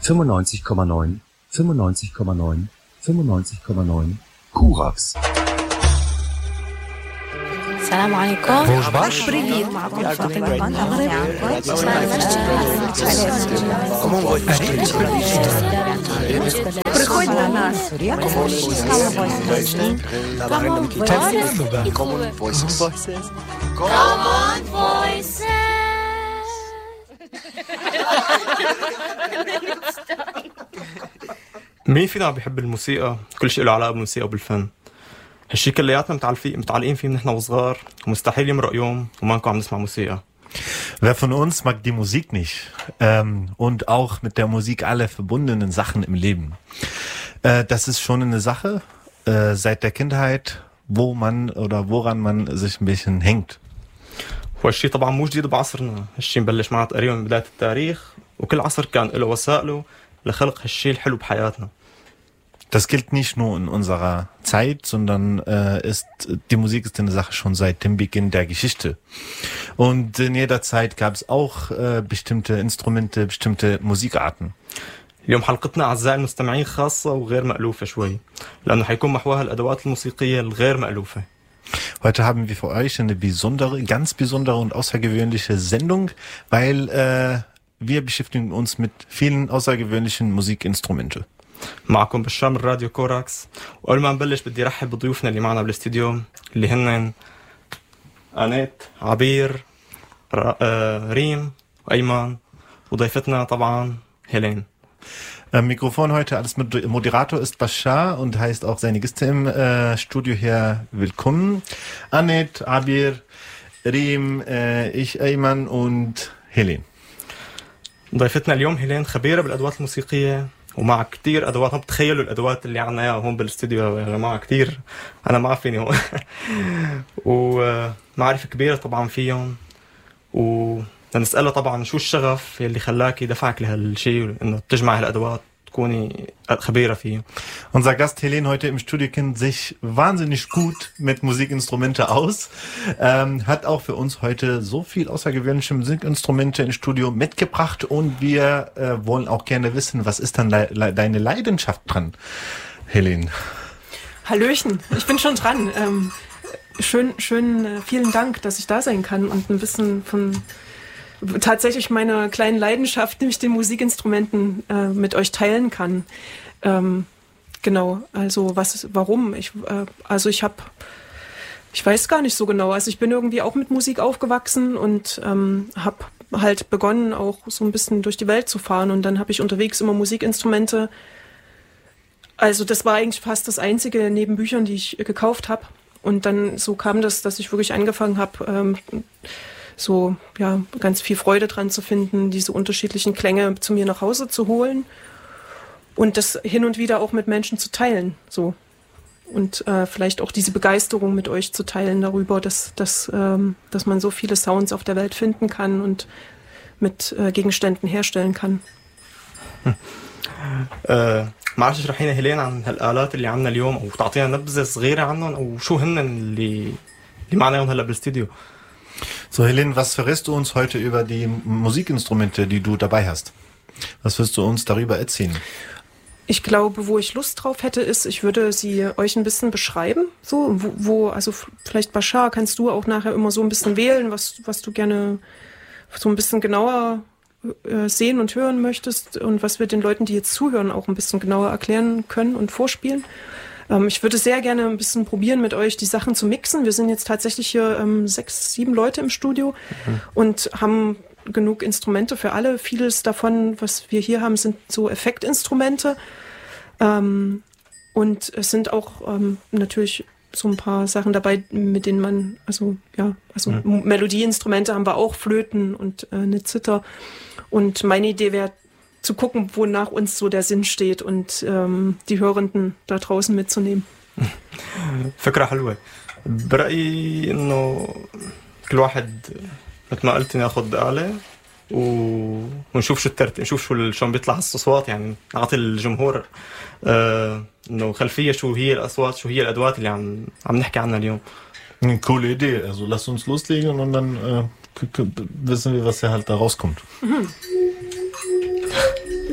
95,9, 95,9, 95,9. Kurax. السلام عليكم. بريد معكم فاطمة приходит на нас. Common Voices. مين فينا عم بيحب الموسيقى؟ كل شيء له علاقة بالموسيقى وبالفن. هالشي كلياتنا متعلقين فيه من نحن وصغار ومستحيل يمرق يوم وما نكون عم نسمع موسيقى. Wer von uns mag die Musik nicht? Und auch mit der Musik alle verbundenen Sachen im Leben. Das ist schon eine Sache seit der Kindheit, wo man oder woran man sich ein bisschen hängt. وهالشي طبعا مو جديد بعصرنا، هالشي مبلش معنا تقريبا من بداية التاريخ وكل عصر كان له وسائله لخلق هالشي الحلو بحياتنا. Das gilt nicht nur in unserer Zeit, sondern die Musik ist eine Sache schon seit dem Beginn der Geschichte. Und in jeder Zeit gab es auch bestimmte Instrumente, bestimmte Musikarten. اليوم حلقتنا أعزائي المستمعين خاصة وغير مألوفة شوي، لأنه حيكون محورها الأدوات الموسيقية الغير مألوفة. Heute haben wir für euch eine besondere, ganz besondere und außergewöhnliche Sendung, weil wir beschäftigen uns mit vielen außergewöhnlichen Musikinstrumente. معكم بشار من راديو كوراكس، وقبل ما نبلش بدي رحب بضيوفنا اللي معنا بالاستديو اللي هن أنيت، عبير، ريم وأيمان، وضيفتنا طبعا هيلين. Mikrofon heute als Moderator ist Bashar und heißt auch seine Gäste im Studio hier willkommen. Anet, Abir, Reem, ich, Ayman und Helen. ضيفتنا اليوم هيلين خبيرة بالأدوات الموسيقية ومع كتير أدوات. هم بتخيلوا الأدوات اللي عنا إياها هون بالاستوديو يا جماعة كتير، أنا ما فيني هون ومعرفة كبيرة طبعا فيهم. ونسأله طبعا شو الشغف اللي خلاك دفعك لهالشيء إنه تجمع هالأدوات تكوني خبيرة فيه. Unser Gast Helen heute im Studio kennt sich wahnsinnig gut mit Musikinstrumente aus, hat auch für uns heute so viel außergewöhnliche Musikinstrumente im Studio mitgebracht und wir wollen auch gerne wissen, was ist dann deine Leidenschaft dran, Helen? Hallöchen, ich bin schon dran. Schön, vielen Dank, dass ich da sein kann und ein bisschen von tatsächlich meiner kleinen Leidenschaft, nämlich den Musikinstrumenten, mit euch teilen kann. Genau, also warum? Ich weiß gar nicht so genau. Also ich bin irgendwie auch mit Musik aufgewachsen und habe halt begonnen, auch so ein bisschen durch die Welt zu fahren. Und dann habe ich unterwegs immer Musikinstrumente. Also das war eigentlich fast das einzige neben Büchern, die ich gekauft habe. Und dann so kam das, dass ich wirklich angefangen habe, so ja ganz viel Freude dran zu finden, diese unterschiedlichen Klänge zu mir nach Hause zu holen und das hin und wieder auch mit Menschen zu teilen, so und vielleicht auch diese Begeisterung mit euch zu teilen darüber, dass man so viele Sounds auf der Welt finden kann und mit Gegenständen herstellen kann. معلش اشرحينا هيلين عن هالآلات اللي عنا اليوم أو تعطينا نبذة صغيرة عنهم أو شو هن اللي معنا هلا بالاستديو. So, Helen, was verrätst du uns heute über die Musikinstrumente, die du dabei hast? Was wirst du uns darüber erzählen? Ich glaube, wo ich Lust drauf hätte, ist, ich würde sie euch ein bisschen beschreiben. So, also vielleicht Bashar, kannst du auch nachher immer so ein bisschen wählen, was du gerne so ein bisschen genauer sehen und hören möchtest und was wir den Leuten, die jetzt zuhören, auch ein bisschen genauer erklären können und vorspielen. Ich würde sehr gerne ein bisschen probieren, mit euch die Sachen zu mixen. Wir sind jetzt tatsächlich hier 6, 7 Leute im Studio und haben genug Instrumente für alle. Vieles davon, was wir hier haben, sind so Effektinstrumente. Und es sind auch natürlich so ein paar Sachen dabei, mit denen man, Melodieinstrumente haben wir auch, Flöten und eine Zither. Und meine Idee wäre, zu gucken, wonach uns so der Sinn steht und die Hörenden da draußen mitzunehmen. فكرة حلوة. برأيي إنه كل واحد مثل ما قلت ناخد آلة ونشوف شو الترتيب، نشوف شو بيطلع الأصوات، يعني نعطي الجمهور إنه خلفية شو هي الأصوات، شو هي الأدوات اللي عم نحكي عنها اليوم. Eine coole Idee. Also lasst uns loslegen und dann wissen wir, was ja halt da rauskommt.